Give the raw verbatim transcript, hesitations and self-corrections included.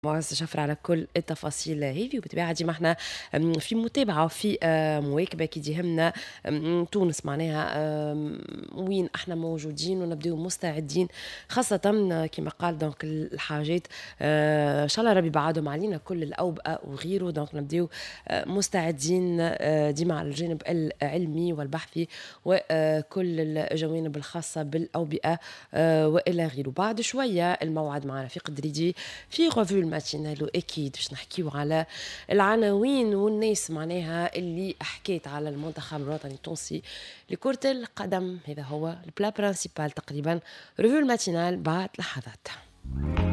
معز جفر على كل التفاصيل هذه، وبالطبيعة ديما احنا أم، في متابعة وفي آه، مواكبة كي يهمنا أم، تونس معناها أم، وين احنا موجودين ونبداو مستعدين، خاصة كما قال دونك الحاجات آه، ان شاء الله ربي بعدهم علينا كل الأوبئة وغيره. دونك نبداو آه، مستعدين آه، ديما على الجانب العلمي والبحثي وكل الجوانب الخاصة بالأوبئة آه، وإلى غيره. بعد شوية الموعد معنا في قدريدي في غوفو الماتينال، واكيد باش نحكيو على العناوين والناس معناها اللي حكيت على المنتخب الوطني التونسي لكرة القدم. هذا هو البلا برانسيبال تقريبا. ريفو الماتينال بعد لحظات.